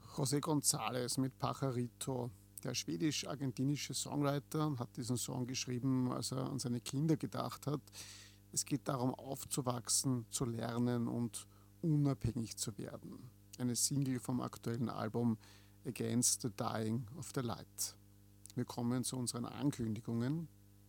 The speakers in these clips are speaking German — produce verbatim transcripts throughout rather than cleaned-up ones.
José González mit Pajarito. Der schwedisch-argentinische Songwriter hat diesen Song geschrieben, als er an seine Kinder gedacht hat. Es geht darum, aufzuwachsen, zu lernen und unabhängig zu werden. Eine Single vom aktuellen Album Against the Dying of the Light. Wir kommen zu unseren Ankündigungen.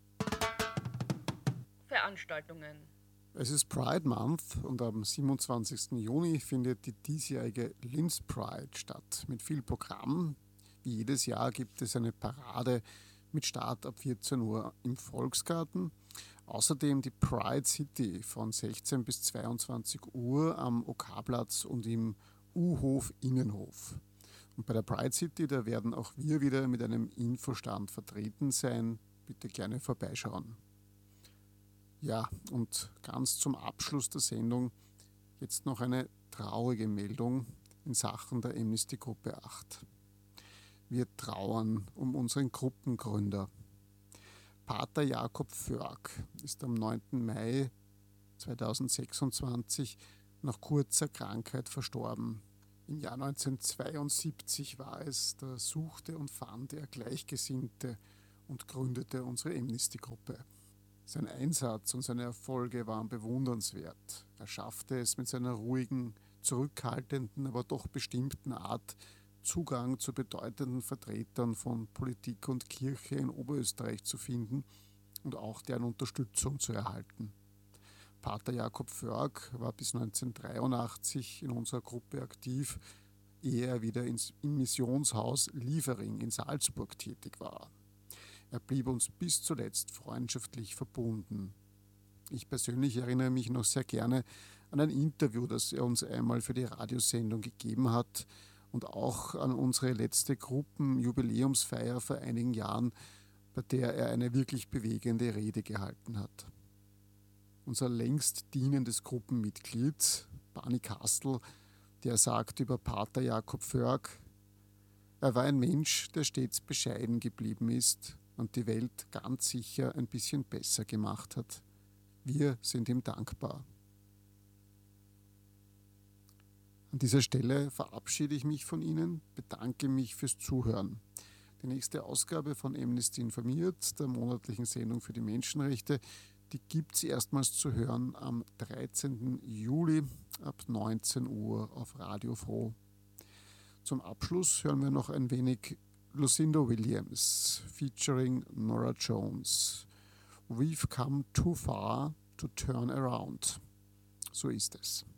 Veranstaltungen. Es ist Pride Month und am siebenundzwanzigsten Juni findet die diesjährige Linz Pride statt mit viel Programm. Wie jedes Jahr gibt es eine Parade mit Start ab vierzehn Uhr im Volksgarten. Außerdem die Pride City von sechzehn bis zweiundzwanzig Uhr am OK-Platz und im U-Hof Innenhof. Und bei der Pride City, da werden auch wir wieder mit einem Infostand vertreten sein. Bitte gerne vorbeischauen. Ja, und ganz zum Abschluss der Sendung jetzt noch eine traurige Meldung in Sachen der Amnesty-Gruppe acht. Wir trauern um unseren Gruppengründer. Pater Jakob Förg ist am neunten Mai zweitausendsechsundzwanzig nach kurzer Krankheit verstorben. Im Jahr neunzehnhundertzweiundsiebzig war es, da suchte und fand er Gleichgesinnte und gründete unsere Amnesty-Gruppe. Sein Einsatz und seine Erfolge waren bewundernswert. Er schaffte es mit seiner ruhigen, zurückhaltenden, aber doch bestimmten Art, Zugang zu bedeutenden Vertretern von Politik und Kirche in Oberösterreich zu finden und auch deren Unterstützung zu erhalten. Pater Jakob Förg war bis neunzehnhundertdreiundachtzig in unserer Gruppe aktiv, ehe er wieder ins, im Missionshaus Liefering in Salzburg tätig war. Er blieb uns bis zuletzt freundschaftlich verbunden. Ich persönlich erinnere mich noch sehr gerne an ein Interview, das er uns einmal für die Radiosendung gegeben hat und auch an unsere letzte Gruppenjubiläumsfeier vor einigen Jahren, bei der er eine wirklich bewegende Rede gehalten hat. Unser längst dienendes Gruppenmitglied, Barney Kastel, der sagt über Pater Jakob Förg: Er war ein Mensch, der stets bescheiden geblieben ist und die Welt ganz sicher ein bisschen besser gemacht hat. Wir sind ihm dankbar. An dieser Stelle verabschiede ich mich von Ihnen, bedanke mich fürs Zuhören. Die nächste Ausgabe von Amnesty informiert, der monatlichen Sendung für die Menschenrechte, die gibt es erstmals zu hören am dreizehnten Juli ab neunzehn Uhr auf Radio Froh. Zum Abschluss hören wir noch ein wenig Lucinda Williams featuring Norah Jones. We've come too far to turn around. So ist es.